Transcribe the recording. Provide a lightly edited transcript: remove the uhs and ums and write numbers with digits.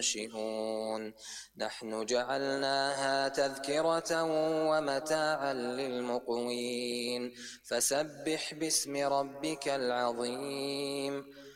ينشئون نحن جعلناها تذكرة ومتاعا للمقوين فسبح باسم ربك العظيم